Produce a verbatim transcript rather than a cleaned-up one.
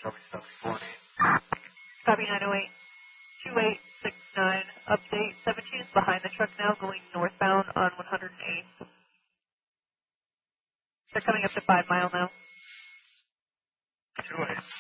Copy seven forty. Copy nine oh eight. two eight six nine. Update. seventeen is behind the truck now, going northbound on one hundred eighth. They're coming up to five mile now. two eight.